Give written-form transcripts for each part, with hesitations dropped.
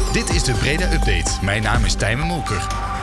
Dit is de Breda Update. Mijn naam is Tijmen Molker.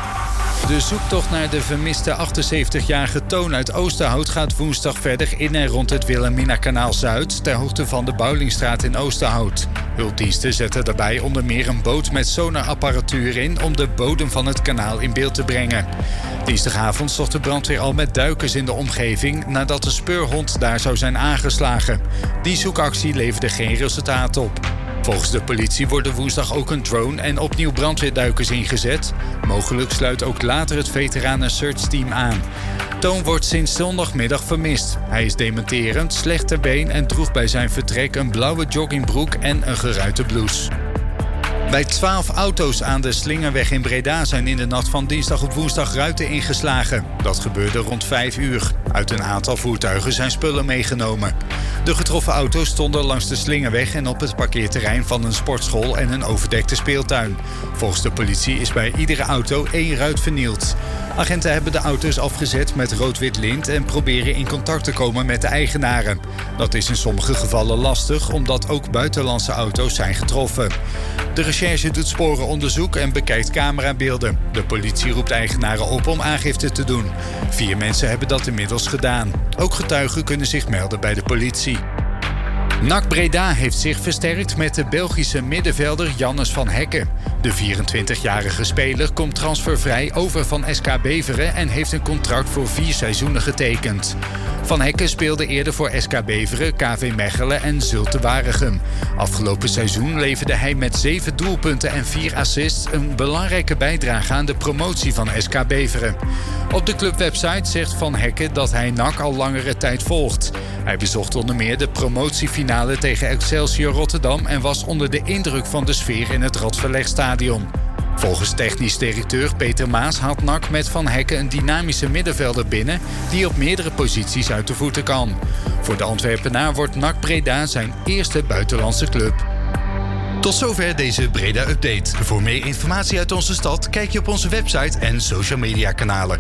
De zoektocht naar de vermiste 78-jarige Toon uit Oosterhout gaat woensdag verder in en rond het Wilhelmina-kanaal Zuid, ter hoogte van de Bouwlingstraat in Oosterhout. Hulpdiensten zetten daarbij onder meer een boot met sonarapparatuur in om de bodem van het kanaal in beeld te brengen. Dinsdagavond zocht de brandweer al met duikers in de omgeving nadat de speurhond daar zou zijn aangeslagen. Die zoekactie leverde geen resultaat op. Volgens de politie worden woensdag ook een drone en opnieuw brandweerduikers ingezet. Mogelijk sluit ook later het veteranen searchteam aan. Toon wordt sinds zondagmiddag vermist. Hij is dementerend, slecht ter been en droeg bij zijn vertrek een blauwe joggingbroek en een geruite blouse. Bij 12 auto's aan de Slingerweg in Breda zijn in de nacht van dinsdag op woensdag ruiten ingeslagen. Dat gebeurde rond 5 uur. Uit een aantal voertuigen zijn spullen meegenomen. De getroffen auto's stonden langs de Slingerweg en op het parkeerterrein van een sportschool en een overdekte speeltuin. Volgens de politie is bij iedere auto 1 ruit vernield. Agenten hebben de auto's afgezet met rood-wit lint en proberen in contact te komen met de eigenaren. Dat is in sommige gevallen lastig, omdat ook buitenlandse auto's zijn getroffen. De recherche doet sporenonderzoek en bekijkt camerabeelden. De politie roept eigenaren op om aangifte te doen. 4 mensen hebben dat inmiddels gedaan. Ook getuigen kunnen zich melden bij de politie. NAC Breda heeft zich versterkt met de Belgische middenvelder Jannes van Hekken. De 24-jarige speler komt transfervrij over van SK Beveren en heeft een contract voor 4 seizoenen getekend. Van Hekken speelde eerder voor SK Beveren, KV Mechelen en Zulte Waregem. Afgelopen seizoen leverde hij met 7 doelpunten en 4 assists een belangrijke bijdrage aan de promotie van SK Beveren. Op de clubwebsite zegt Van Hekken dat hij NAC al langere tijd volgt. Hij bezocht onder meer de promotiefinale tegen Excelsior Rotterdam en was onder de indruk van de sfeer in het Radverlegstadion. Volgens technisch directeur Peter Maas haalt NAC met Van Hekken een dynamische middenvelder binnen die op meerdere posities uit de voeten kan. Voor de Antwerpenaar wordt NAC Breda zijn eerste buitenlandse club. Tot zover deze Breda Update. Voor meer informatie uit onze stad kijk je op onze website en social media kanalen.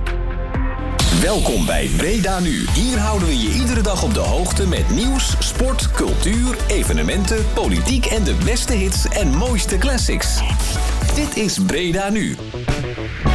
Welkom bij Breda Nu. Hier houden we je iedere dag op de hoogte met nieuws, sport, cultuur, evenementen, politiek en de beste hits en mooiste classics. Dit is Breda Nu.